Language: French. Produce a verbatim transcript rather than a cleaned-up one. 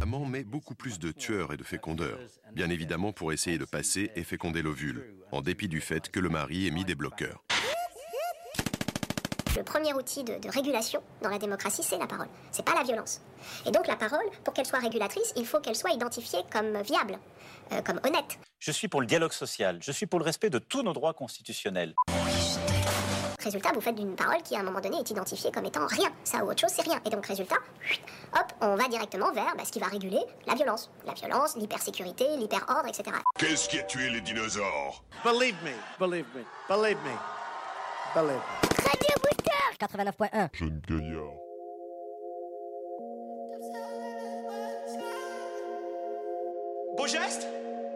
maman met beaucoup plus de tueurs et de fécondeurs, bien évidemment pour essayer de passer et féconder l'ovule, en dépit du fait que le mari ait mis des bloqueurs. Le premier outil de, de régulation dans la démocratie, c'est la parole. C'est pas la violence. Et donc la parole, pour qu'elle soit régulatrice, il faut qu'elle soit identifiée comme viable, euh, comme honnête. Je suis pour le dialogue social, je suis pour le respect de tous nos droits constitutionnels. Résultat, vous faites d'une parole qui à un moment donné est identifiée comme étant rien. Ça ou autre chose, c'est rien. Et donc résultat, hop, on va directement vers bah, ce qui va réguler la violence. La violence, l'hypersécurité, l'hyperordre, et cetera. Qu'est-ce qui a tué les dinosaures? Believe me, believe me, believe me, believe me. Radio Booster quatre-vingt-neuf point un. Jeune gaillard. Beau geste?